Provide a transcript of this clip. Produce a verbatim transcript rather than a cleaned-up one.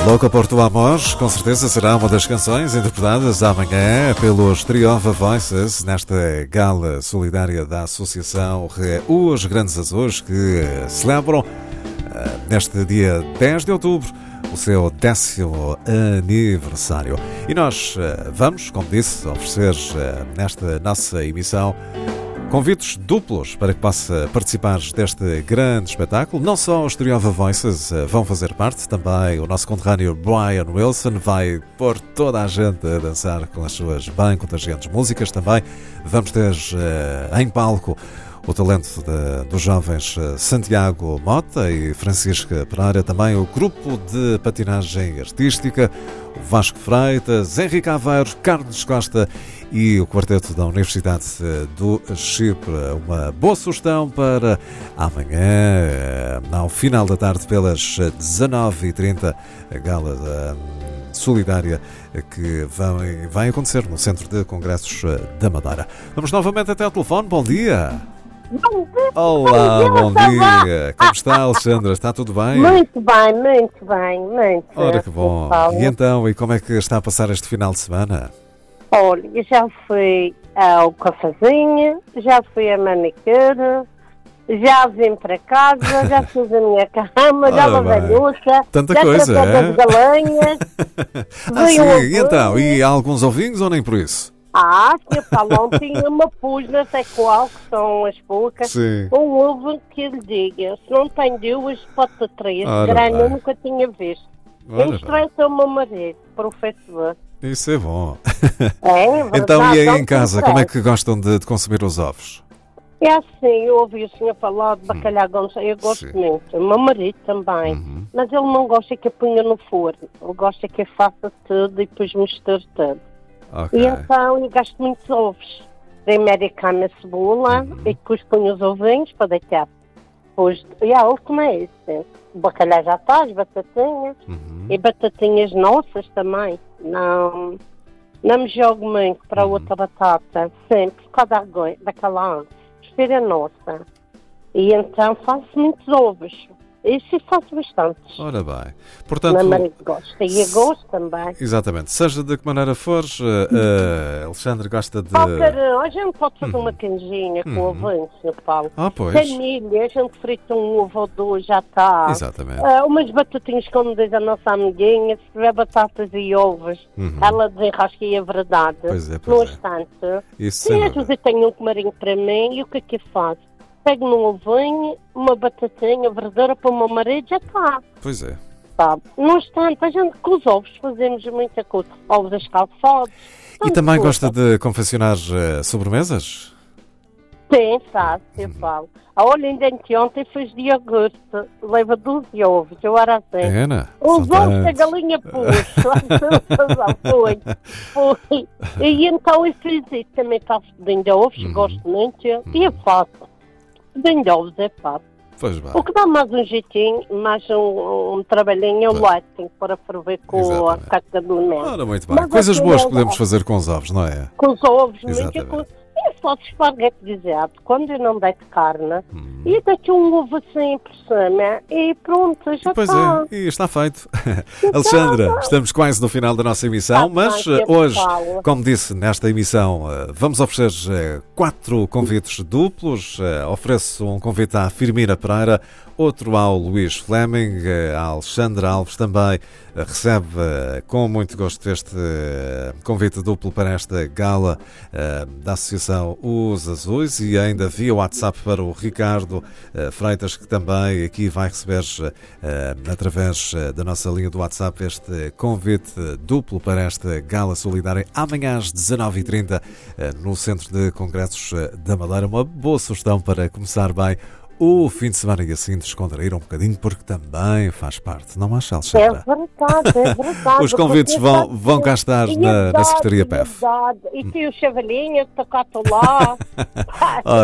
Louca por Tu Amor, com certeza será uma das canções interpretadas amanhã pelos Triova Voices nesta gala solidária da Associação Os Grandes Azuis, que celebram neste dia dez de outubro o seu décimo aniversário. E nós vamos, como disse, oferecer nesta nossa emissão convites duplos para que possa participar deste grande espetáculo. Não só os Triova Voices vão fazer parte, também o nosso conterrâneo Brian Wilson vai pôr toda a gente a dançar com as suas bem contagiantes músicas. Também vamos ter uh, em palco o talento de, dos jovens Santiago Mota e Francisca Pereira, também o grupo de patinagem artística, o Vasco Freitas, Henrique Aveiro, Carlos Costa e o quarteto da Universidade do Chipre. Uma boa sugestão para amanhã, ao final da tarde, pelas dezanove e trinta, a gala da solidária que vai, vai acontecer no Centro de Congressos da Madeira. Vamos novamente até ao telefone. Bom dia! Bom dia. Olá, bom dia! Como está, Alexandra? Está tudo bem? Muito bem, muito bem, muito. Ora, que bom! E então, e como é que está a passar este final de semana? Olha, já fui ao cafezinho, já fui à manicure, já vim para casa, já fiz a minha cama, já lavei a louça, tanta já coisa, tratei é? das galinhas. Ah, sim, um e então? E há alguns ovinhos ou nem por isso? Ah, que eu tinha uma pus, não sei qual, que são as poucas. Sim. Um ovo que eu lhe diga, se não tem duas, pode ter três. Ora Grande, bem. eu nunca tinha visto. Ora Mostrei ao meu marido, para o Facebook. Isso é bom. É, é verdade, Então, e aí não em casa, tem como é preço. que gostam de, de consumir os ovos? É assim, eu ouvi o senhor falar de bacalhau Gonçalo, eu gosto Sim. muito. O meu marido também. Uhum. Mas ele não gosta que eu ponha no forno. Ele gosta que eu faça tudo e depois misture tudo. Ok. E então eu gasto muitos ovos. Primeiro cama a cebola Uhum. e depois ponho os ovinhos para deitar. Depois, e a última é isso. O bacalhau já está, as batatinhas. Uhum. E batatinhas nossas também. Não, não me jogo muito para Uhum. outra batata. Sempre, por causa da argoi- daquela prefiro a nossa. E então faço muitos ovos. Isso eu faço bastante. Ora bem. O meu Portanto, marido gosta. E eu gosto também. exatamente. Seja de que maneira fores, uh, uh, Alexandre gosta de... Qualquer, a gente pode fazer uma canjinha com Uhum. ovo, senhor Paulo. Ah, pois. Família, a gente frita um ovo ou dois, já está. Exatamente. Ah, umas batatinhas, como diz a nossa amiguinha, se tiver batatas e ovos, Uhum. ela desenrasca a verdade. Pois é, No pois é. instante. Isso E sem às vezes eu tenho um comarinho para mim, e o que é que eu faço? Pego num ovinho, uma batatinha, verdadeira para o meu marido, já está. Pois é. Sabe? No instante, a gente com os ovos fazemos muita coisa. Ovos escalfados. E tanta também coisa. gosta de confeccionar uh, sobremesas? Sim, faço, eu Uhum. falo. A olha, ainda ontem fez de iogurte, leva doze ovos, eu era assim. É, Ana? Os São ovos que a tantos. galinha pôs. foi, foi. E então eu fiz isso, também faço de de ovos, Uhum. gosto muito, e eu faço. De ovos é fácil. Pois bem. O que dá mais um jeitinho, mais um, um trabalhinho, é o Pois. leite, tenho que pôr a ferver com a Exatamente. casca de limão. Ora, muito bem. Mas Coisas assim, boas é- que podemos fazer com os ovos, não é? Com os ovos, muito Exatamente. coisa. E faço esparguete guisado, quando eu não deito carne, Hum. e deito um ovo assim por cima, e pronto, já Pois está. é, e está feito. Alexandra, estamos quase no final da nossa emissão, Está mas bem, eh, tempo hoje, fala. como disse nesta emissão, eh, vamos oferecer eh, quatro convites duplos. Eh, Ofereço um convite à Firmina Pereira, outro ao Luís Fleming, eh, a Alexandra Alves também eh, recebe eh, com muito gosto este eh, convite duplo para esta gala eh, da Associação Os Azuis, e ainda via WhatsApp para o Ricardo eh, Freitas, que também aqui vai receber eh, através eh, da nossa linha do WhatsApp este convite duplo para esta gala solidária amanhã às dezanove e trinta eh, no Centro de Congressos eh, da Madeira. Uma boa sugestão para começar bem o fim de semana e assim descontrair um bocadinho, porque também faz parte, não acha, É Alexandra? verdade, é verdade. Os convites Porque vão, está- vão cá estar E na, na verdade, Secretaria e P E F. verdade. E tem o chavalinho, tocato lá.